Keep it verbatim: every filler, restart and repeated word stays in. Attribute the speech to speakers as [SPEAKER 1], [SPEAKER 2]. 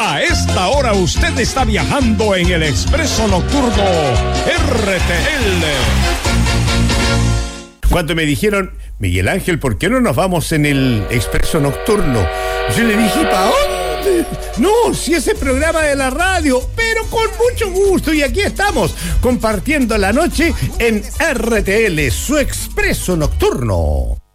[SPEAKER 1] A esta hora usted está viajando en el Expreso Nocturno R T L.
[SPEAKER 2] Cuando me dijeron, Miguel Ángel, ¿por qué no nos vamos en el Expreso Nocturno? Yo le dije, ¿para dónde? No, si ese programa de la radio, pero con mucho gusto. Y aquí estamos, compartiendo la noche en R T L, su Expreso Nocturno.